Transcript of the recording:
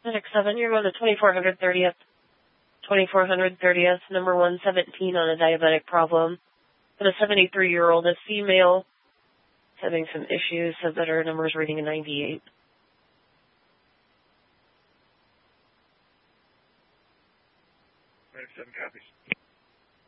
Pacific 7, you're going to 2430th. 2430th, number 117 on a diabetic problem. But a 73-year-old, a female, having some issues, said that her number is reading a 98. 97 copies.